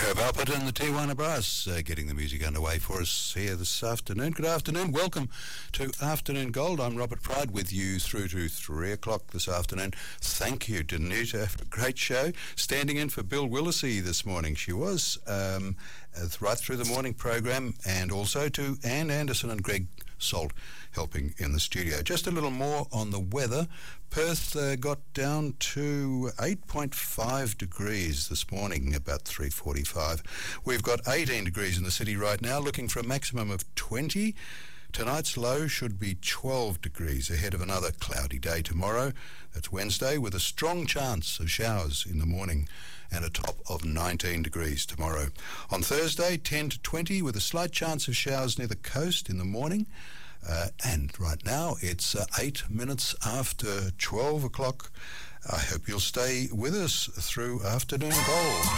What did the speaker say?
Herb Alpert and the Tijuana Brass getting the music underway for us here this afternoon. Good afternoon. Welcome to Afternoon Gold. I'm Robert Pride with you through to 3 o'clock this afternoon. Thank you, Danuta, for a great show. Standing in for Bill Willisey this morning. She was right through the morning program, and also to Ann Anderson and Greg Salt helping in the studio. Just a little more on the weather. Perth got down to 8.5 degrees this morning, about 3:45. We've got 18 degrees in the city right now, looking for a maximum of 20. Tonight's low should be 12 degrees ahead of another cloudy day tomorrow. That's Wednesday, with a strong chance of showers in the morning and a top of 19 degrees tomorrow. On Thursday, 10 to 20 with a slight chance of showers near the coast in the morning. And right now it's 8 minutes after 12 o'clock. I hope you'll stay with us through Afternoon Gold.